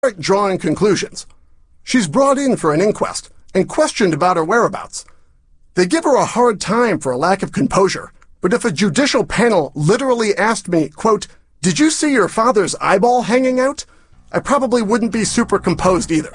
start drawing conclusions. She's brought in for an inquest and questioned about her whereabouts. They give her a hard time for a lack of composure, but if a judicial panel literally asked me, quote, "Did you see your father's eyeball hanging out?" I probably wouldn't be super composed either.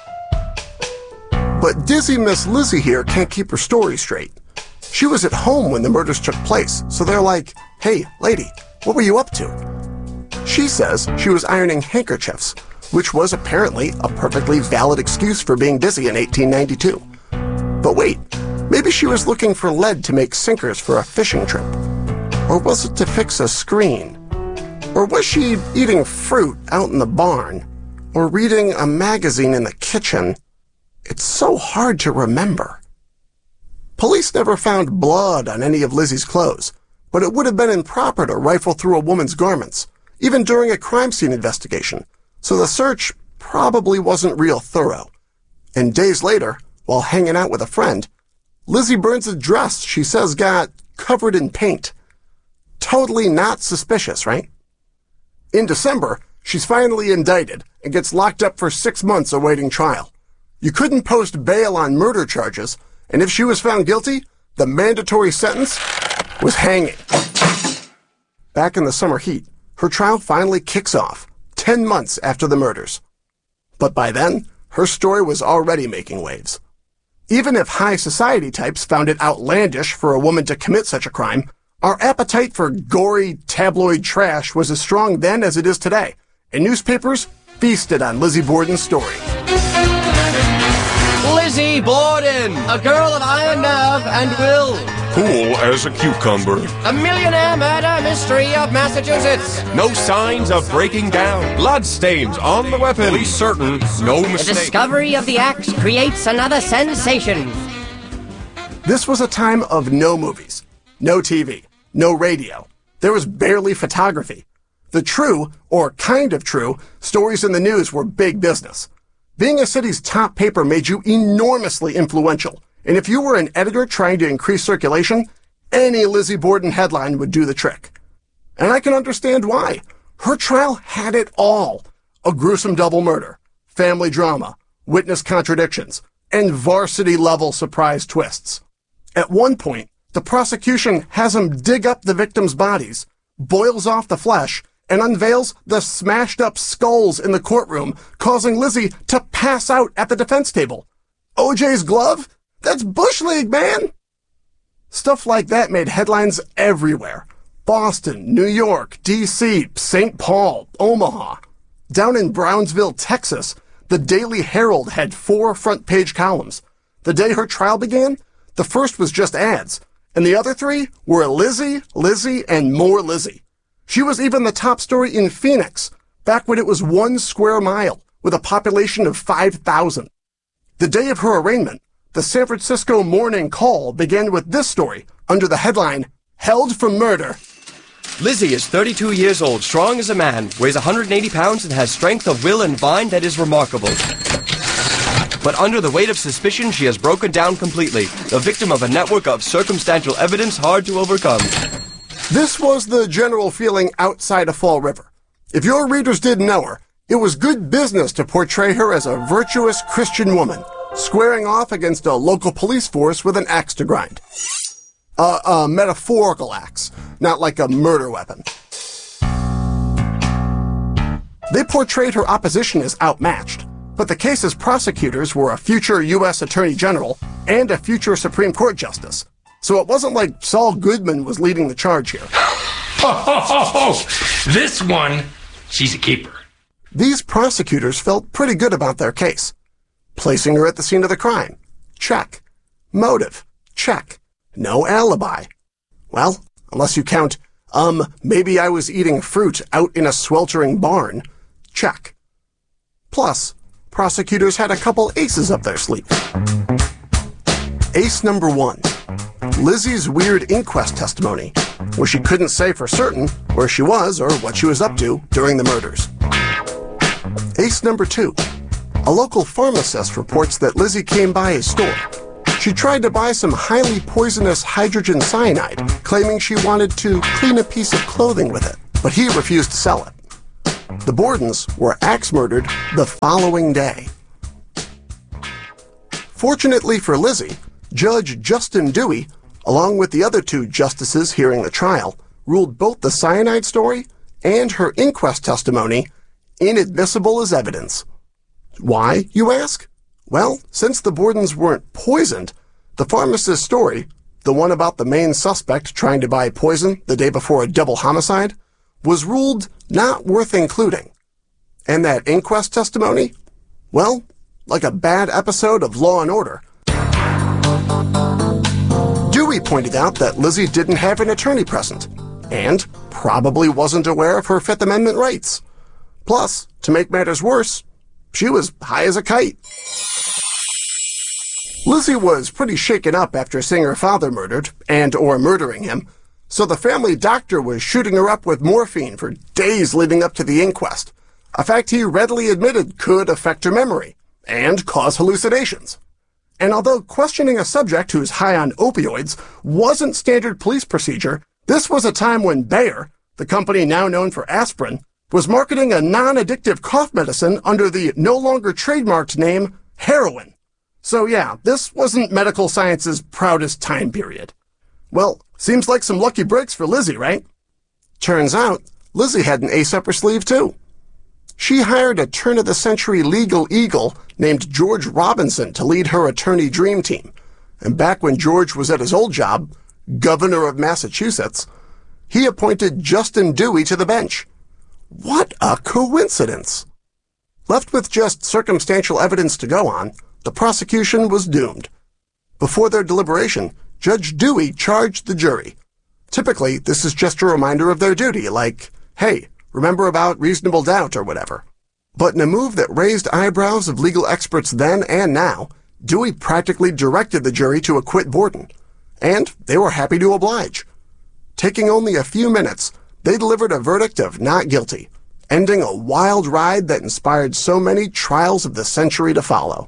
But dizzy Miss Lizzie here can't keep her story straight. She was at home when the murders took place, so they're like, "Hey, lady, what were you up to?" She says she was ironing handkerchiefs, which was apparently a perfectly valid excuse for being busy in 1892. But wait, maybe she was looking for lead to make sinkers for a fishing trip. Or was it to fix a screen? Or was she eating fruit out in the barn? Or reading a magazine in the kitchen? It's so hard to remember. Police never found blood on any of Lizzie's clothes, but it would have been improper to rifle through a woman's garments, even during a crime scene investigation, so the search probably wasn't real thorough. And days later, while hanging out with a friend, Lizzie burns a dress she says got covered in paint. Totally not suspicious, right? In December, she's finally indicted and gets locked up for 6 months awaiting trial. You couldn't post bail on murder charges, and if she was found guilty, the mandatory sentence was hanging. Back in the summer heat, her trial finally kicks off, 10 months after the murders. But by then, her story was already making waves. Even if high society types found it outlandish for a woman to commit such a crime, our appetite for gory tabloid trash was as strong then as it is today, and newspapers feasted on Lizzie Borden's story. Lizzie Borden, a girl of iron nerve and will. Cool as a cucumber. A millionaire murder mystery of Massachusetts. No signs of breaking down. Blood stains on the weapon. Police certain, no The mistake. discovery of the axe creates another sensation. This was a time of no movies, no TV, no radio. There was barely photography. The true, or kind of true, stories in the news were big business. Being a city's top paper made you enormously influential, and if you were an editor trying to increase circulation, any Lizzie Borden headline would do the trick. And I can understand why. Her trial had it all. A gruesome double murder, family drama, witness contradictions, and varsity-level surprise twists. At one point, the prosecution has him dig up the victims' bodies, boils off the flesh, and unveils the smashed-up skulls in the courtroom, causing Lizzie to pass out at the defense table. OJ's glove? That's Bush League, man! Stuff like that made headlines everywhere. Boston, New York, D.C., St. Paul, Omaha. Down in Brownsville, Texas, the Daily Herald had 4 front-page columns. The day her trial began, the first was just ads, and the other 3 were Lizzie, Lizzie, and more Lizzie. She was even the top story in Phoenix, back when it was 1 square mile, with a population of 5,000. The day of her arraignment, the San Francisco Morning Call began with this story, under the headline, "Held for Murder." Lizzie is 32 years old, strong as a man, weighs 180 pounds, and has strength of will and mind that is remarkable. But under the weight of suspicion, she has broken down completely, the victim of a network of circumstantial evidence hard to overcome. This was the general feeling outside of Fall River. If your readers didn't know her, it was good business to portray her as a virtuous Christian woman, squaring off against a local police force with an axe to grind. A metaphorical axe, not like a murder weapon. They portrayed her opposition as outmatched, but the case's prosecutors were a future U.S. Attorney General and a future Supreme Court Justice. So it wasn't like Saul Goodman was leading the charge here. This one, she's a keeper. These prosecutors felt pretty good about their case. Placing her at the scene of the crime. Check. Motive. Check. No alibi. Well, unless you count, maybe I was eating fruit out in a sweltering barn. Check. Plus, prosecutors had a couple aces up their sleeve. Ace number 1. Lizzie's weird inquest testimony, where she couldn't say for certain where she was or what she was up to during the murders. Ace number 2. A local pharmacist reports that Lizzie came by his store. She tried to buy some highly poisonous hydrogen cyanide, claiming she wanted to clean a piece of clothing with it, but he refused to sell it. The Bordens were axe-murdered the following day. Fortunately for Lizzie, Judge Justin Dewey, along with the other two justices hearing the trial, ruled both the cyanide story and her inquest testimony inadmissible as evidence. Why, you ask? Well, since the Bordens weren't poisoned, the pharmacist's story, the one about the main suspect trying to buy poison the day before a double homicide, was ruled not worth including. And that inquest testimony? Well, like a bad episode of Law & Order. Dewey pointed out that Lizzie didn't have an attorney present, and probably wasn't aware of her Fifth Amendment rights. Plus, to make matters worse, she was high as a kite. Lizzie was pretty shaken up after seeing her father murdered, and/or murdering him, so the family doctor was shooting her up with morphine for days leading up to the inquest, a fact he readily admitted could affect her memory and cause hallucinations. And although questioning a subject who's high on opioids wasn't standard police procedure, this was a time when Bayer, the company now known for aspirin, was marketing a non-addictive cough medicine under the no longer trademarked name heroin. So yeah, this wasn't medical science's proudest time period. Well, seems like some lucky breaks for Lizzie, right? Turns out, Lizzie had an ace up her sleeve too. She hired a turn-of-the-century legal eagle named George Robinson to lead her attorney dream team. And back when George was at his old job, governor of Massachusetts, he appointed Justin Dewey to the bench. What a coincidence! Left with just circumstantial evidence to go on, the prosecution was doomed. Before their deliberation, Judge Dewey charged the jury. Typically, this is just a reminder of their duty, like, hey, remember about reasonable doubt or whatever. But in a move that raised eyebrows of legal experts then and now, Dewey practically directed the jury to acquit Borden. And they were happy to oblige. Taking only a few minutes, they delivered a verdict of not guilty, ending a wild ride that inspired so many trials of the century to follow.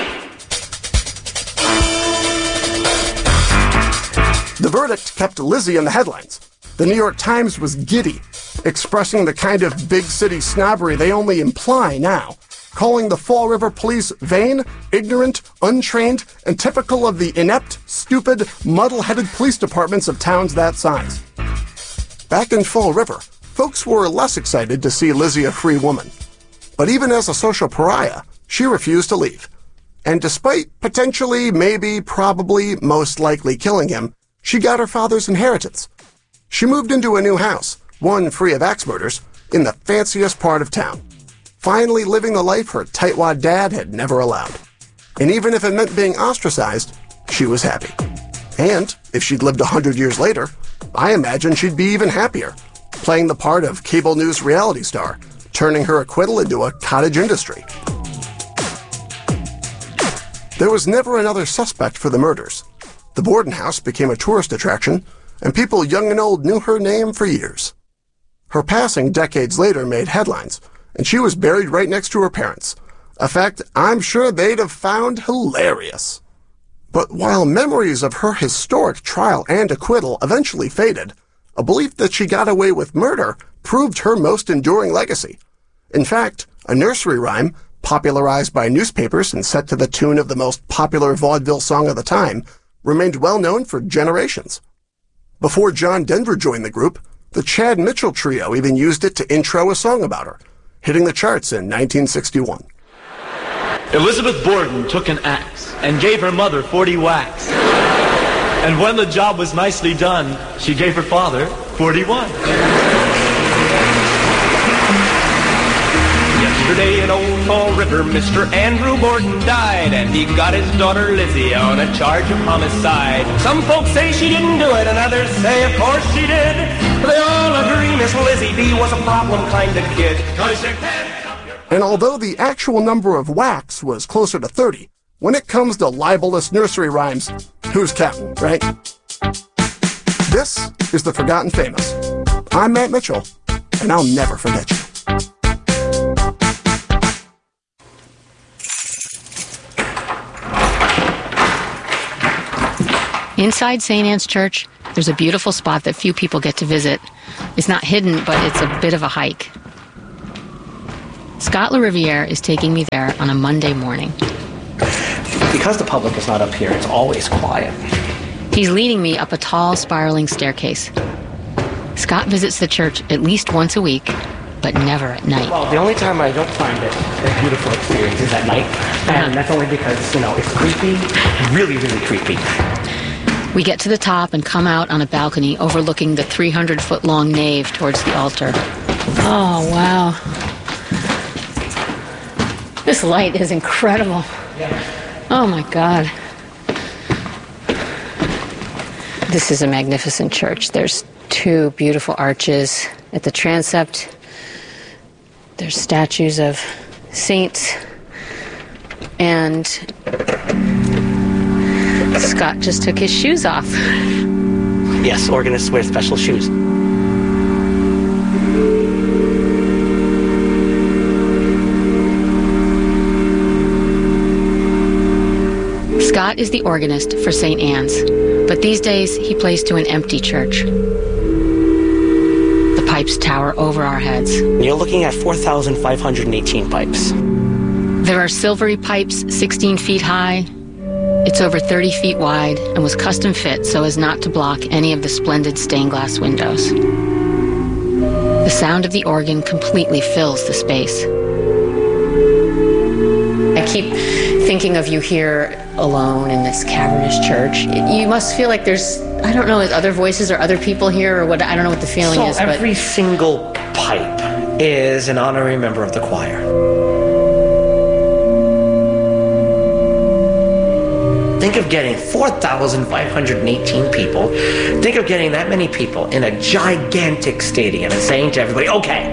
The verdict kept Lizzie in the headlines. The New York Times was giddy, expressing the kind of big city snobbery they only imply now, calling the Fall River police vain, ignorant, untrained, and typical of the inept, stupid, muddle-headed police departments of towns that size. Back in Fall River, folks were less excited to see Lizzie a free woman. But even as a social pariah, she refused to leave. And despite potentially, maybe, probably, most likely killing him, she got her father's inheritance. She moved into a new house, one free of axe murders, in the fanciest part of town, finally living the life her tightwad dad had never allowed. And even if it meant being ostracized, she was happy. And if she'd lived 100 years later, I imagine she'd be even happier, playing the part of cable news reality star, turning her acquittal into a cottage industry. There was never another suspect for the murders. The Borden house became a tourist attraction, and people young and old knew her name for years. Her passing decades later made headlines, and she was buried right next to her parents, a fact I'm sure they'd have found hilarious. But while memories of her historic trial and acquittal eventually faded, a belief that she got away with murder proved her most enduring legacy. In fact, a nursery rhyme, popularized by newspapers and set to the tune of the most popular vaudeville song of the time, remained well known for generations. Before John Denver joined the group, the Chad Mitchell Trio even used it to intro a song about her, hitting the charts in 1961. Elizabeth Borden took an axe and gave her mother 40 whacks. And when the job was nicely done, she gave her father 41. Yesterday in Old Fall River, Mr. Andrew Borden died, and he got his daughter Lizzie on a charge of homicide. Some folks say she didn't do it, and others say of course she did. They all agree Miss Lizzie B was a problem kind of kid. 'Cause you can't... And although the actual number of whacks was closer to 30, when it comes to libelous nursery rhymes, who's counting, right? This is The Forgotten Famous. I'm Matt Mitchell, and I'll never forget you. Inside St. Anne's Church, there's a beautiful spot that few people get to visit. It's not hidden, but it's a bit of a hike. Scott LaRiviere is taking me there on a Monday morning. Because the public is not up here, it's always quiet. He's leading me up a tall, spiraling staircase. Scott visits the church at least once a week, but never at night. Well, the only time I don't find it a beautiful experience is at night. And that's only because, it's creepy, really, really creepy. We get to the top and come out on a balcony overlooking the 300-foot-long nave towards the altar. Oh, wow. This light is incredible. Oh, my God. This is a magnificent church. There's 2 beautiful arches at the transept. There's statues of saints. And Scott just took his shoes off. Yes, organists wear special shoes. Scott is the organist for St. Anne's, but these days he plays to an empty church. The pipes tower over our heads. You're looking at 4,518 pipes. There are silvery pipes 16 feet high. It's over 30 feet wide and was custom fit so as not to block any of the splendid stained glass windows. The sound of the organ completely fills the space. I keep thinking of you here alone in this cavernous church. You must feel like there's, I don't know, other voices or other people here or what, I don't know what the feeling is. So every single pipe is an honorary member of the choir. Think of getting 4,518 people. Think of getting that many people in a gigantic stadium and saying to everybody, okay.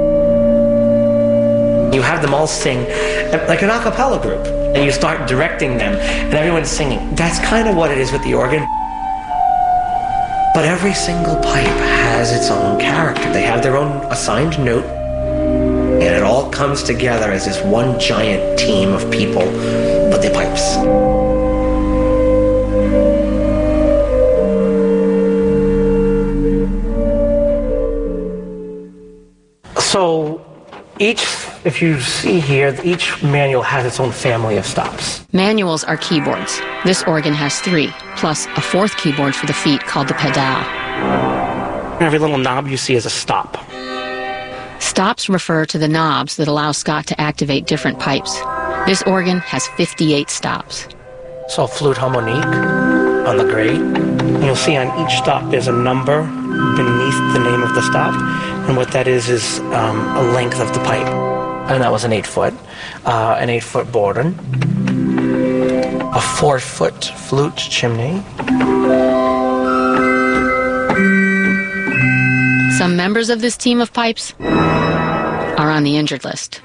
You have them all sing like an a cappella group. And you start directing them and everyone's singing. That's kind of what it is with the organ. But every single pipe has its own character. They have their own assigned note. And it all comes together as this one giant team of people, but the pipes. So if you see here, each manual has its own family of stops. Manuals are keyboards. This organ has 3, plus a 4th keyboard for the feet called the pedal. Every little knob you see is a stop. Stops refer to the knobs that allow Scott to activate different pipes. This organ has 58 stops. So flute harmonique on the grade. And you'll see on each stop there's a number beneath the name of the stop. And what that is a length of the pipe. And that was an 8-foot. An 8-foot Borden. A 4-foot flute chimney. Some members of this team of pipes are on the injured list.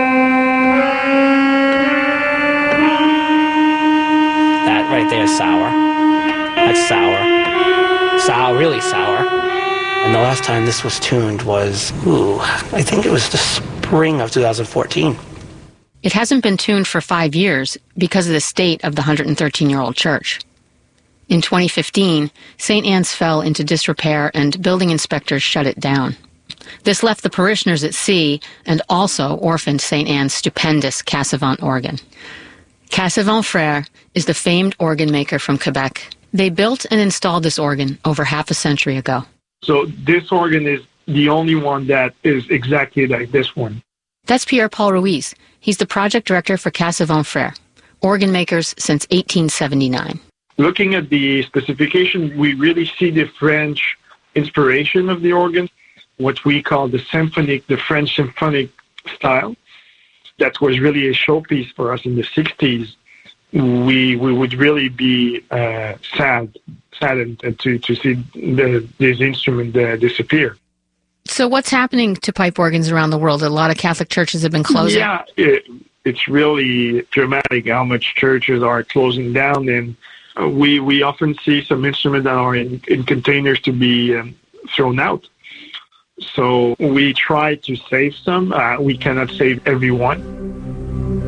That right there is sour. That's sour. Sour, really sour. And the last time this was tuned was, I think it was the spring of 2014. It hasn't been tuned for 5 years because of the state of the 113-year-old church. In 2015, St. Anne's fell into disrepair and building inspectors shut it down. This left the parishioners at sea and also orphaned St. Anne's stupendous Cassavant organ. Cassavant Frères is the famed organ maker from Quebec. They built and installed this organ over half a century ago. So this organ is the only one that is exactly like this one. That's Pierre-Paul Ruiz. He's the project director for Cassavant Frères, organ makers since 1879. Looking at the specification, we really see the French inspiration of the organ, what we call the French symphonic style. That was really a showpiece for us in the 60s. We would really be saddened to see this instrument disappear. So what's happening to pipe organs around the world? A lot of Catholic churches have been closing. Yeah, it's really dramatic how much churches are closing down, and we often see some instruments that are in containers to be thrown out. So we try to save some. We cannot save everyone.